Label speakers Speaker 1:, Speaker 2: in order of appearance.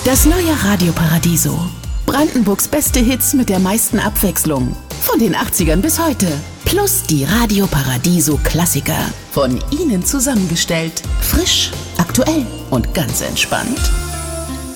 Speaker 1: Das neue Radio Paradiso. Brandenburgs beste Hits mit der meisten Abwechslung. Von den 80ern bis heute. Plus die Radio Paradiso Klassiker. Von Ihnen zusammengestellt. Frisch, aktuell und ganz entspannt.